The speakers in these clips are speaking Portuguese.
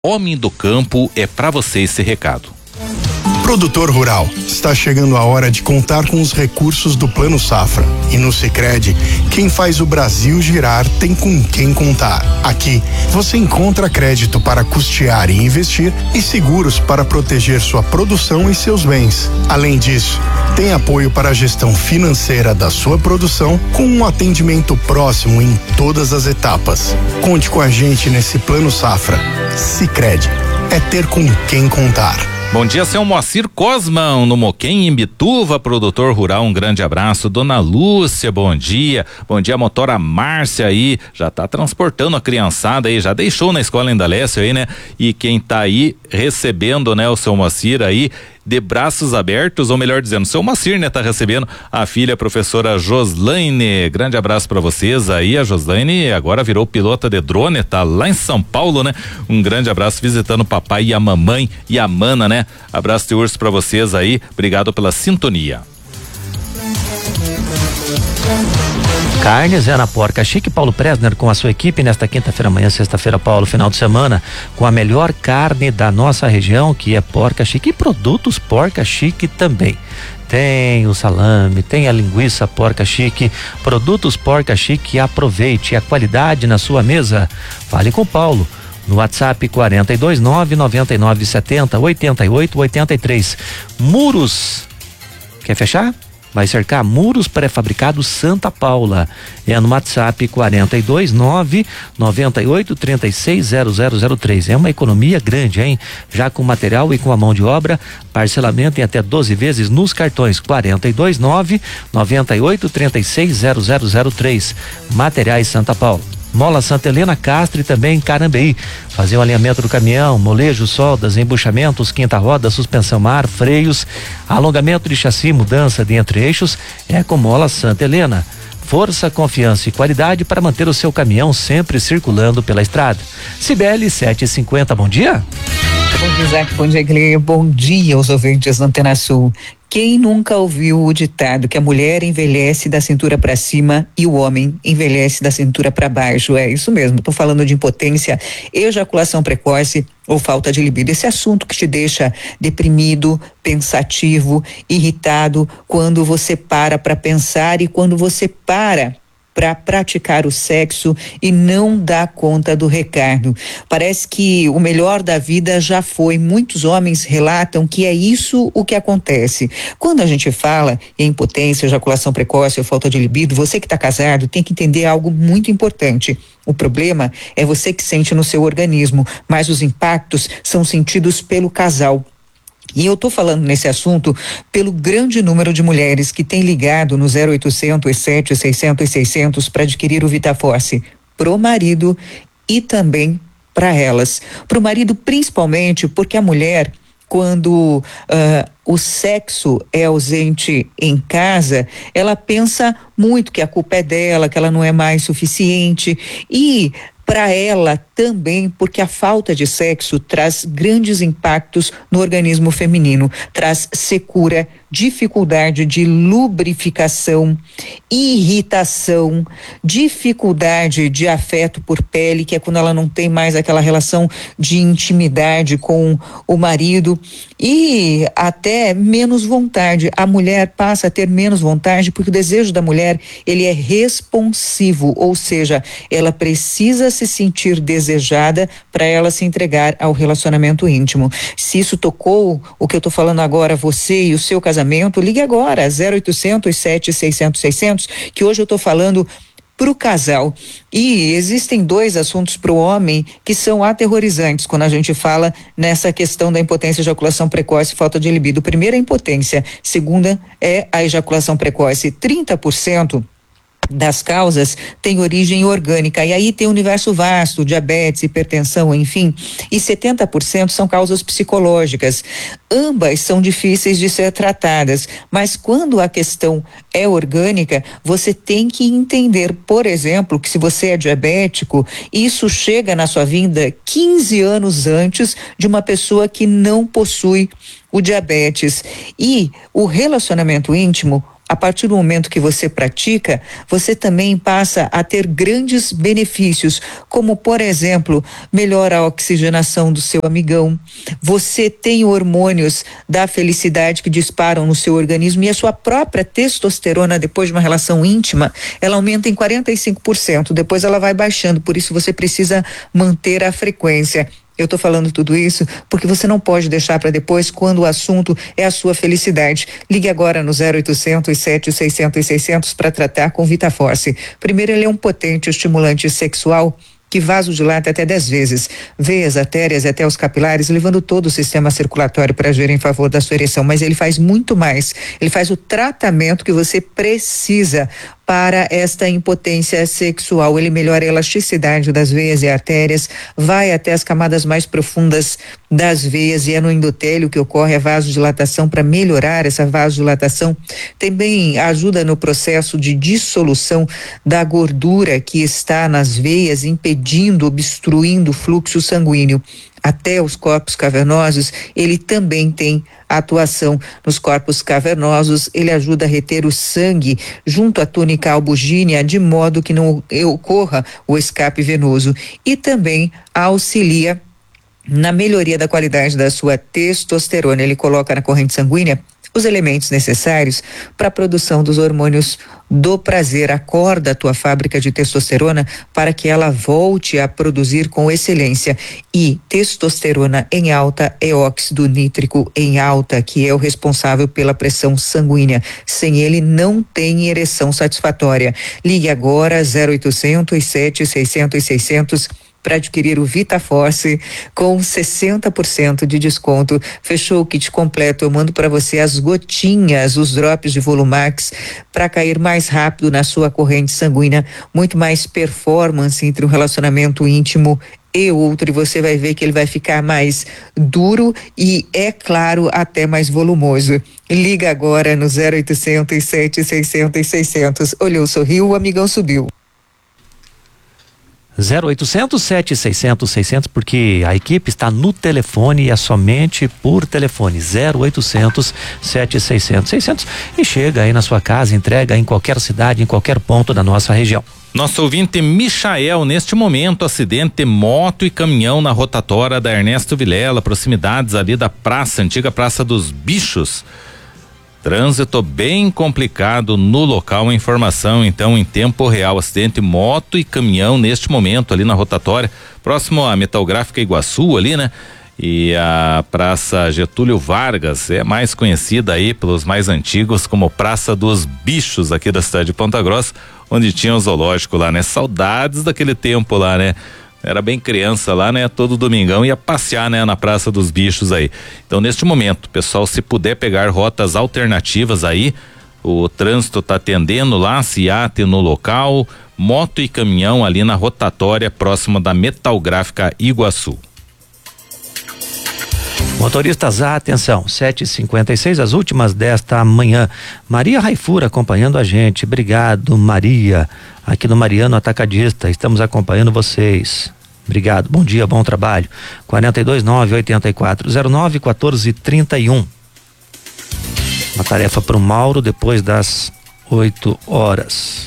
Homem do Campo é para você esse recado. Produtor rural, está chegando a hora de contar com os recursos do Plano Safra. E no Sicredi, quem faz o Brasil girar tem com quem contar. Aqui, você encontra crédito para custear e investir e seguros para proteger sua produção e seus bens. Além disso, tem apoio para a gestão financeira da sua produção com um atendimento próximo em todas as etapas. Conte com a gente nesse Plano Safra. Sicredi, é ter com quem contar. Bom dia, seu Moacir Cosman, no Moquém, em Bituva, produtor rural, um grande abraço. Dona Lúcia, bom dia. Bom dia, motora Márcia aí, já tá transportando a criançada aí, já deixou na escola Indalécio aí, né? E quem tá aí recebendo, né, o seu Moacir aí, de braços abertos, ou melhor dizendo, seu Moacir, né, tá recebendo a filha, a professora Joslaine. Grande abraço para vocês aí. A Joslaine agora virou pilota de drone, tá lá em São Paulo, né? Um grande abraço, visitando o papai e a mamãe e a mana, né? Abraço de urso para vocês aí. Obrigado pela sintonia. Carnes é na Porca Chique. Paulo Presner com a sua equipe nesta quinta-feira, amanhã, sexta-feira, Paulo, final de semana, com a melhor carne da nossa região, que é Porca Chique, e produtos Porca Chique também. Tem o salame, tem a linguiça Porca Chique, produtos Porca Chique. Aproveite a qualidade na sua mesa. Fale com o Paulo no WhatsApp 429-9970-8883. Muros, quer fechar? Vai cercar Muros Pré-Fabricados Santa Paula. É no WhatsApp 429-98360003. É uma economia grande, hein? Já com material e com a mão de obra, parcelamento em até 12 vezes nos cartões. 429-98360003. Materiais Santa Paula. Mola Santa Helena, Castro e também Carambeí. Fazer o alinhamento do caminhão, molejo, soldas, embuchamentos, quinta roda, suspensão ar, freios, alongamento de chassi, mudança de entre-eixos, é com Mola Santa Helena. Força, confiança e qualidade para manter o seu caminhão sempre circulando pela estrada. Cibele 750, bom dia. Bom dia, Isaac, bom dia, Guilherme, bom dia aos ouvintes da Antena Sul. Quem nunca ouviu o ditado que a mulher envelhece da cintura para cima e o homem envelhece da cintura para baixo? É isso mesmo, estou falando de impotência, ejaculação precoce ou falta de libido. Esse assunto que te deixa deprimido, pensativo, irritado quando você para pensar e quando você para praticar o sexo e não dá conta do recado. Parece que o melhor da vida já foi. Muitos homens relatam que é isso o que acontece. Quando a gente fala em impotência, ejaculação precoce ou falta de libido, você que está casado tem que entender algo muito importante. O problema é você que sente no seu organismo, mas os impactos são sentidos pelo casal. E eu estou falando nesse assunto pelo grande número de mulheres que têm ligado no 0800 700 600 para adquirir o Vitaforce pro marido e também para elas. Pro marido principalmente porque a mulher, quando o sexo é ausente em casa, ela pensa muito que a culpa é dela, que ela não é mais suficiente, e para ela também, porque a falta de sexo traz grandes impactos no organismo feminino, traz secura, dificuldade de lubrificação, irritação, dificuldade de afeto por pele, que é quando ela não tem mais aquela relação de intimidade com o marido, e até menos vontade. A mulher passa a ter menos vontade porque o desejo da mulher, ele é responsivo, ou seja, ela precisa se sentir desejada para ela se entregar ao relacionamento íntimo. Se isso tocou o que eu estou falando agora, você e o seu casamento, ligue agora, 0800 700 600, que hoje eu estou falando pro casal. E existem dois assuntos pro homem que são aterrorizantes quando a gente fala nessa questão da impotência, ejaculação precoce e falta de libido. O primeiro é a impotência, segunda é a ejaculação precoce. 30% das causas tem origem orgânica, e aí tem o universo vasto, diabetes, hipertensão, enfim, e 70% são causas psicológicas. Ambas são difíceis de ser tratadas, mas quando a questão é orgânica, você tem que entender, por exemplo, que se você é diabético, isso chega na sua vida 15 anos antes de uma pessoa que não possui o diabetes. E o relacionamento íntimo, a partir do momento que você pratica, você também passa a ter grandes benefícios, como, por exemplo, melhora a oxigenação do seu amigão, você tem hormônios da felicidade que disparam no seu organismo e a sua própria testosterona, depois de uma relação íntima, ela aumenta em 45%, depois ela vai baixando, por isso você precisa manter a frequência. Eu estou falando tudo isso porque você não pode deixar para depois, quando o assunto é a sua felicidade. Ligue agora no 0800 700 600 para tratar com VitaForce. Primeiro, ele é um potente estimulante sexual que vasodilata até 10 vezes, veias, artérias e até os capilares, levando todo o sistema circulatório para agir em favor da sua ereção. Mas ele faz muito mais. Ele faz o tratamento que você precisa para esta impotência sexual. Ele melhora a elasticidade das veias e artérias, vai até as camadas mais profundas das veias e é no endotélio que ocorre a vasodilatação. Para melhorar essa vasodilatação, também ajuda no processo de dissolução da gordura que está nas veias, impedindo, obstruindo o fluxo sanguíneo até os corpos cavernosos. Ele também tem atuação nos corpos cavernosos. Ele ajuda a reter o sangue junto à túnica albugínea, de modo que não ocorra o escape venoso, e também auxilia na melhoria da qualidade da sua testosterona. Ele coloca na corrente sanguínea os elementos necessários para a produção dos hormônios do prazer. Acorda a tua fábrica de testosterona para que ela volte a produzir com excelência. E testosterona em alta é óxido nítrico em alta, que é o responsável pela pressão sanguínea. Sem ele, não tem ereção satisfatória. Ligue agora 0800 700 600 para adquirir o VitaForce com 60% de desconto. Fechou o kit completo. Eu mando para você as gotinhas, os drops de Volumax, para cair mais rápido na sua corrente sanguínea, muito mais performance entre um relacionamento íntimo e outro, e você vai ver que ele vai ficar mais duro e, é claro, até mais volumoso. Liga agora no 0800 700 600. Olhou, sorriu, o amigão subiu. 0800 700 600, porque a equipe está no telefone e é somente por telefone. 0800 700 600 e chega aí na sua casa, entrega em qualquer cidade, em qualquer ponto da nossa região. Nosso ouvinte Michael, neste momento, acidente moto e caminhão na rotatória da Ernesto Vilela, proximidades ali da praça, antiga Praça dos Bichos. Trânsito bem complicado no local. Informação então em tempo real: acidente moto e caminhão neste momento ali na rotatória, próximo à Metalgráfica Iguaçu ali, né? E a Praça Getúlio Vargas é mais conhecida aí pelos mais antigos como Praça dos Bichos, aqui da cidade de Ponta Grossa, onde tinha o zoológico lá, né? Saudades daquele tempo lá, né? Era bem criança lá, né? Todo domingão ia passear, né? Na Praça dos Bichos aí. Então, neste momento, pessoal, se puder pegar rotas alternativas aí, o trânsito tá atendendo lá, SIAT no local, moto e caminhão ali na rotatória próxima da Metalgráfica Iguaçu. Motoristas, atenção, 7h56, as últimas desta manhã. Maria Raifura acompanhando a gente. Obrigado, Maria. Aqui no Mariano Atacadista, estamos acompanhando vocês. Obrigado, bom dia, bom trabalho. 429-8409-1431. Uma tarefa para o Mauro depois das 8 horas.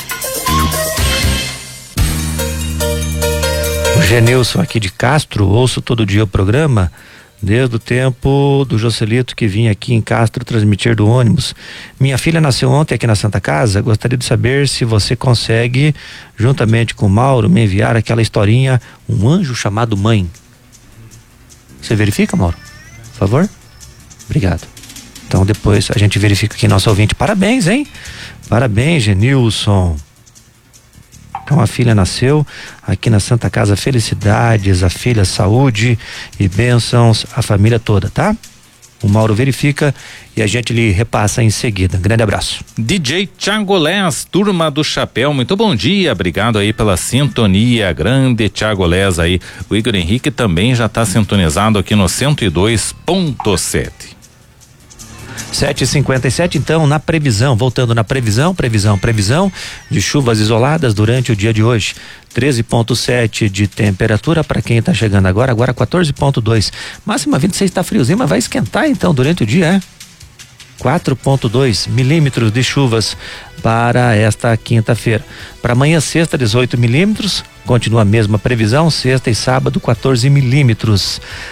O Genilson aqui de Castro, ouço todo dia o programa desde o tempo do Joselito, que vinha aqui em Castro transmitir do ônibus. Minha filha nasceu ontem aqui na Santa Casa. Gostaria de saber se você consegue, juntamente com o Mauro, me enviar aquela historinha, Um Anjo Chamado Mãe. Você verifica, Mauro? Por favor? Obrigado. Então depois a gente verifica aqui nosso ouvinte. Parabéns, hein? Parabéns, Genilson. Então a filha nasceu aqui na Santa Casa. Felicidades, a filha, saúde e bênçãos à família toda, tá? O Mauro verifica e a gente lhe repassa em seguida. Grande abraço. DJ Thiago Lés, turma do Chapéu, muito bom dia, obrigado aí pela sintonia, grande Thiago Lés aí. O Igor Henrique também já está sintonizado aqui no 102.7. 7h57, então, na previsão, voltando na previsão de chuvas isoladas durante o dia de hoje. 13,7 de temperatura para quem está chegando agora 14,2. Máxima 26, está friozinho, mas vai esquentar então durante o dia, 4,2 milímetros de chuvas para esta quinta-feira. Para amanhã, sexta, 18 milímetros, continua a mesma previsão, sexta e sábado, 14 milímetros.